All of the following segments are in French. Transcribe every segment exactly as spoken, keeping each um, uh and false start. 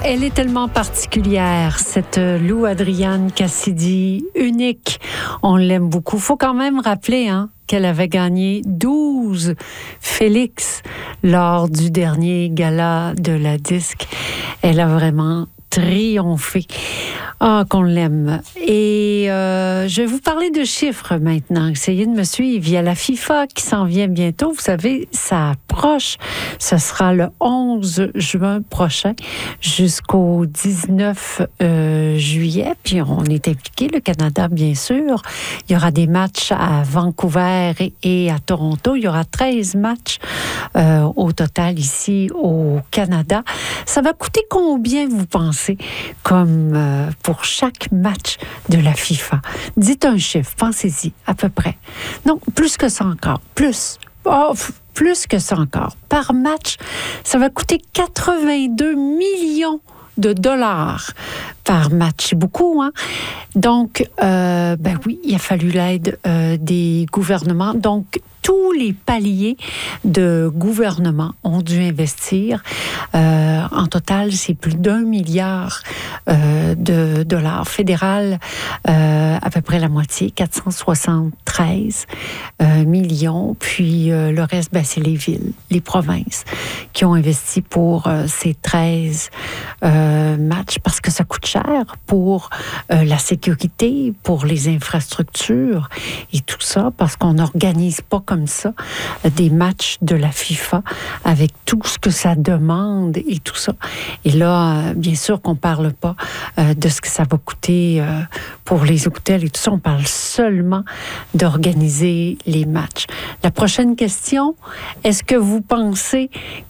elle est tellement particulière, cette Lou Adrienne Cassidy, unique. On l'aime beaucoup. Faut quand même rappeler, hein, qu'elle avait gagné douze Félix lors du dernier gala de la disque. Elle a vraiment triomphé. Ah, qu'on l'aime. Et euh, je vais vous parler de chiffres maintenant. Essayez de me suivre. Il y a la FIFA qui s'en vient bientôt. Vous savez, ça approche. Ce sera le onze juin prochain jusqu'au dix-neuf euh, juillet. Puis on est impliqué, le Canada, bien sûr. Il y aura des matchs à Vancouver et, et à Toronto. Il y aura treize matchs euh, au total ici au Canada. Ça va coûter combien, vous pensez, comme euh, pour chaque match de la FIFA? Dites un chiffre, pensez-y, à peu près. Non, plus que ça encore, plus. Oh, plus que ça encore. Par match, ça va coûter quatre-vingt-deux millions de dollars par match. C'est beaucoup, hein? Donc, euh, ben oui, il a fallu l'aide euh, des gouvernements. Donc, tous les paliers de gouvernement ont dû investir. Euh, en total, c'est plus d'un milliard euh, de dollars. Fédéral, euh, à peu près la moitié, quatre cent soixante-treize euh, millions. Puis euh, le reste, ben, c'est les villes, les provinces qui ont investi pour euh, ces treize euh, matchs parce que ça coûte cher pour euh, la sécurité, pour les infrastructures et tout ça, parce qu'on n'organise pas comme ça des matchs de la FIFA avec tout ce que ça demande et tout ça. Et là, euh, bien sûr qu'on ne parle pas euh, de ce que ça va coûter euh, pour les hôtels et tout ça. On parle seulement d'organiser les matchs. La prochaine question, est-ce que vous pensez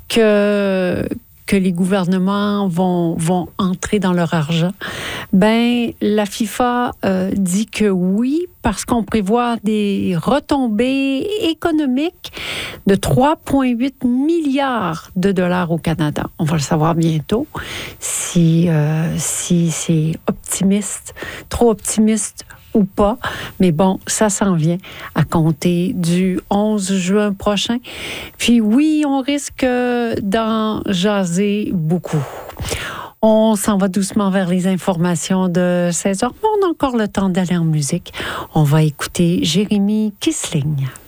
que que les gouvernements vont, vont entrer dans leur argent? Ben, la FIFA euh, dit que oui, parce qu'on prévoit des retombées économiques de trois virgule huit milliards de dollars au Canada. On va le savoir bientôt si, euh, si c'est optimiste, trop optimiste ou pas. Mais bon, ça s'en vient à compter du onze juin prochain. Puis oui, on risque d'en jaser beaucoup. On s'en va doucement vers les informations de seize heures, mais on a encore le temps d'aller en musique. On va écouter Jérémy Kissling.